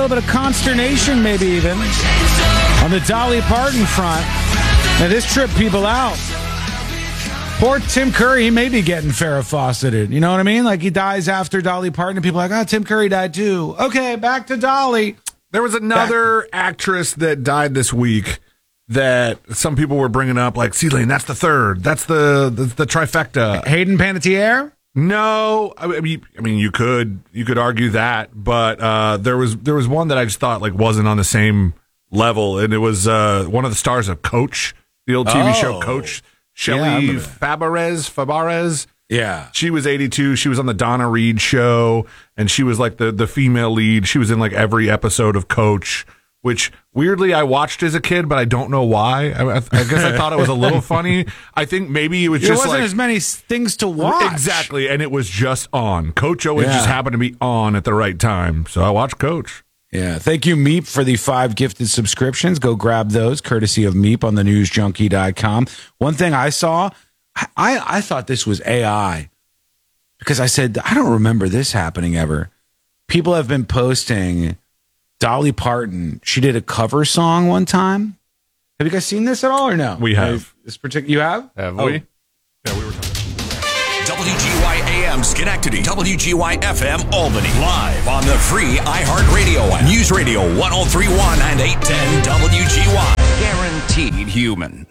little bit of consternation, maybe even, on the Dolly Parton front. Now, this tripped people out. Poor Tim Curry, he may be getting Farrah Fawcetted. You know what I mean? Like, he dies after Dolly Parton, and people are like, oh, Tim Curry died too. Okay, back to Dolly. There was another actress that died this week that some people were bringing up, like, C-Lane, that's the third. That's the trifecta. Hayden Panettiere? No, I mean, you could argue that, but there was one that I just thought like wasn't on the same level, and it was one of the stars of Coach, the old TV show Coach, Shelley Fabares. Yeah, she was 82. She was on the Donna Reed show, and she was like the female lead. She was in like every episode of Coach, which weirdly I watched as a kid, but I don't know why. I guess I thought it was a little funny. I think maybe it was just wasn't as many things to watch. Exactly, and it was just on. Coach always just happened to be on at the right time, so I watched Coach. Yeah, thank you, Meep, for the 5 gifted subscriptions. Go grab those, courtesy of Meep on thenewsjunkie.com. One thing I saw, I thought this was AI, because I said, I don't remember this happening ever. People have been posting Dolly Parton. She did a cover song one time. Have you guys seen this at all or no? We have. You have? Have we? Yeah, we were talking. WGY-AM Schenectady, WGY-FM Albany. Live on the free iHeartRadio app. News Radio 103.1 and 810 WGY. Guaranteed human.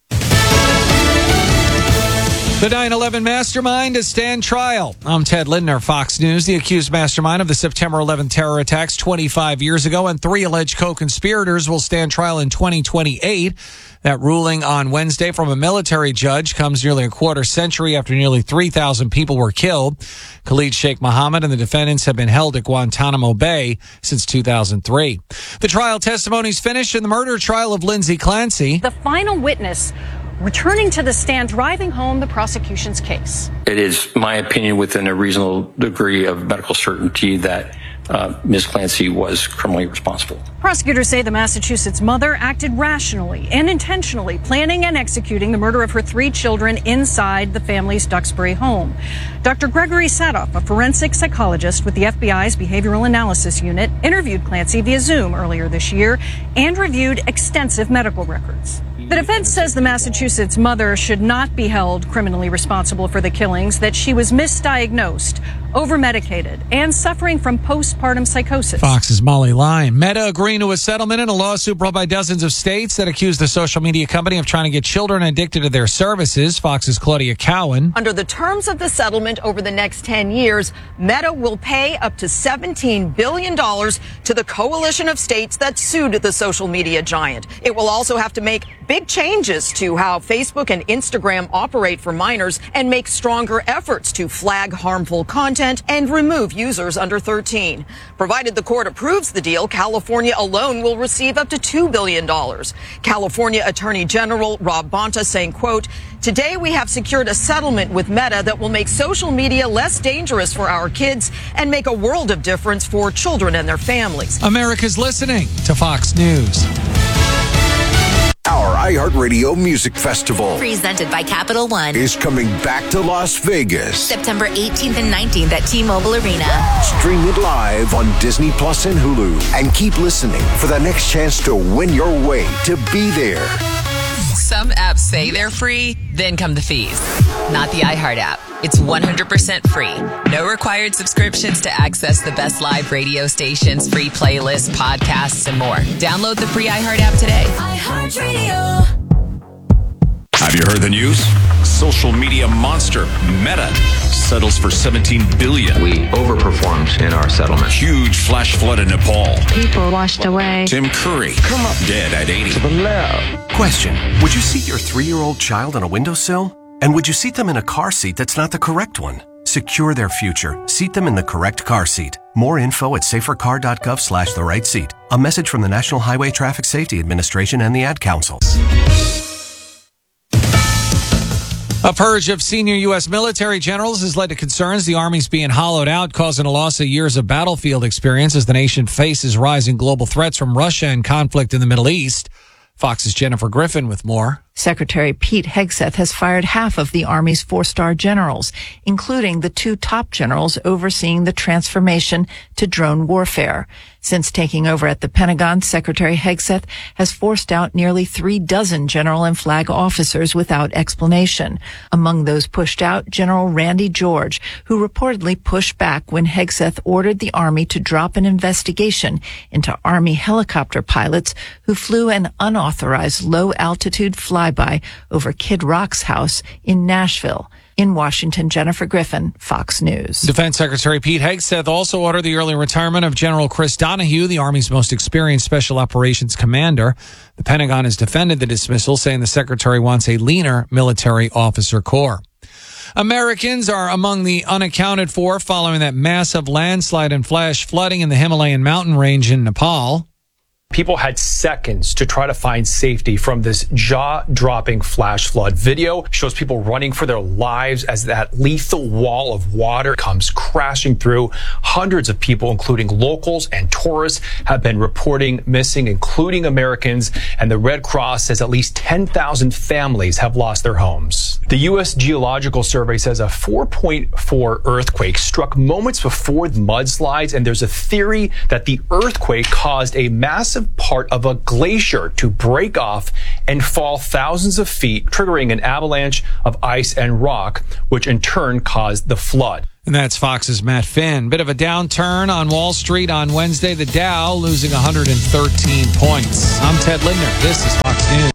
The 9/11 mastermind is stand trial. I'm Ted Lindner, Fox News. The accused mastermind of the September 11th terror attacks 25 years ago and 3 alleged co-conspirators will stand trial in 2028. That ruling on Wednesday from a military judge comes nearly a quarter century after nearly 3,000 people were killed. Khalid Sheikh Mohammed and the defendants have been held at Guantanamo Bay since 2003. The trial testimonies finished in the murder trial of Lindsay Clancy. The final witness returning to the stand, driving home the prosecution's case. It is my opinion within a reasonable degree of medical certainty that Ms. Clancy was criminally responsible. Prosecutors say the Massachusetts mother acted rationally and intentionally, planning and executing the murder of her 3 children inside the family's Duxbury home. Dr. Gregory Sadoff, a forensic psychologist with the FBI's Behavioral Analysis Unit, interviewed Clancy via Zoom earlier this year and reviewed extensive medical records. The defense says the Massachusetts mother should not be held criminally responsible for the killings, that she was misdiagnosed, over-medicated, and suffering from postpartum psychosis. Fox's Molly Lyon. Meta agreeing to a settlement in a lawsuit brought by dozens of states that accused the social media company of trying to get children addicted to their services. Fox's Claudia Cowan. Under the terms of the settlement over the next 10 years, Meta will pay up to $17 billion to the coalition of states that sued the social media giant. It will also have to make big changes to how Facebook and Instagram operate for minors and make stronger efforts to flag harmful content and remove users under 13. Provided the court approves the deal, California alone will receive up to $2 billion. California Attorney General Rob Bonta saying, quote, "Today we have secured a settlement with Meta that will make social media less dangerous for our kids and make a world of difference for children and their families." America's listening to Fox News. Our iHeartRadio Music Festival, presented by Capital One, is coming back to Las Vegas. September 18th and 19th at T-Mobile Arena. Stream it live on Disney Plus and Hulu. And keep listening for the next chance to win your way to be there. Some apps say they're free, then come the fees. Not the iHeart app. It's 100% free. No required subscriptions to access the best live radio stations, free playlists, podcasts, and more. Download the free iHeart app today. iHeartRadio. Have you heard the news? Social media monster Meta settles for $17 billion. We overperformed in our settlement. Huge flash flood in Nepal. People washed away. Tim Curry dead at 80. Question: would you seat your 3-year-old child on a windowsill? And would you seat them in a car seat that's not the correct one? Secure their future. Seat them in the correct car seat. More info at safercar.gov/the right seat. A message from the National Highway Traffic Safety Administration and the Ad Council. A purge of senior U.S. military generals has led to concerns the Army's being hollowed out, causing a loss of years of battlefield experience as the nation faces rising global threats from Russia and conflict in the Middle East. Fox's Jennifer Griffin with more. Secretary Pete Hegseth has fired half of the Army's 4-star generals, including the 2 top generals overseeing the transformation to drone warfare. Since taking over at the Pentagon, Secretary Hegseth has forced out nearly 36 general and flag officers without explanation. Among those pushed out, General Randy George, who reportedly pushed back when Hegseth ordered the Army to drop an investigation into Army helicopter pilots who flew an unauthorized low-altitude flyby over Kid Rock's house in Nashville. In Washington, Jennifer Griffin, Fox News. Defense Secretary Pete Hegseth also ordered the early retirement of General Chris Donahue, the Army's most experienced special operations commander. The Pentagon has defended the dismissal, saying the secretary wants a leaner military officer corps. Americans are among the unaccounted for following that massive landslide and flash flooding in the Himalayan mountain range in Nepal. People had seconds to try to find safety from this jaw-dropping flash flood. Video shows people running for their lives as that lethal wall of water comes crashing through. Hundreds of people, including locals and tourists, have been reporting missing, including Americans, and the Red Cross says at least 10,000 families have lost their homes. The U.S. Geological Survey says a 4.4 earthquake struck moments before the mudslides, and there's a theory that the earthquake caused a massive part of a glacier to break off and fall thousands of feet, triggering an avalanche of ice and rock, which in turn caused the flood. And that's Fox's Matt Finn. Bit of a downturn on Wall Street on Wednesday. The Dow losing 113 points. I'm Ted Lindner. This is Fox News.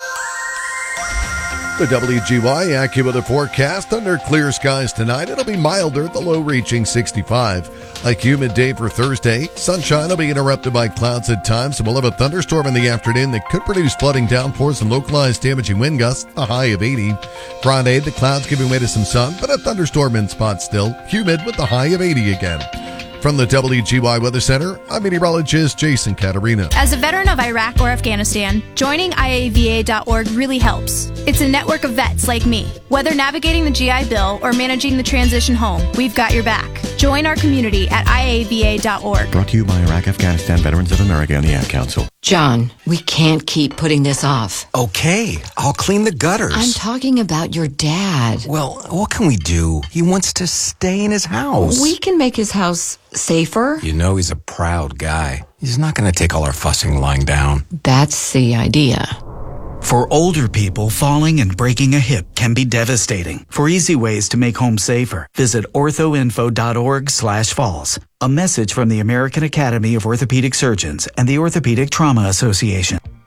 The WGY AccuWeather forecast under clear skies tonight. It'll be milder, the low reaching 65. A humid day for Thursday. Sunshine will be interrupted by clouds at times, and we'll have a thunderstorm in the afternoon that could produce flooding downpours and localized damaging wind gusts, a high of 80. Friday, the clouds giving way to some sun, but a thunderstorm in spots still. Humid with the high of 80 again. From the WGY Weather Center, I'm meteorologist Jason Caterina. As a veteran of Iraq or Afghanistan, joining IAVA.org really helps. It's a network of vets like me. Whether navigating the GI Bill or managing the transition home, we've got your back. Join our community at IAVA.org. Brought to you by Iraq Afghanistan Veterans of America and the Ad Council. John, we can't keep putting this off. Okay, I'll clean the gutters. I'm talking about your dad. Well, what can we do? He wants to stay in his house. We can make his house safer. You know he's a proud guy. He's not going to take all our fussing lying down. That's the idea. For older people, falling and breaking a hip can be devastating. For easy ways to make home safer, visit orthoinfo.org/falls. A message from the American Academy of Orthopedic Surgeons and the Orthopedic Trauma Association.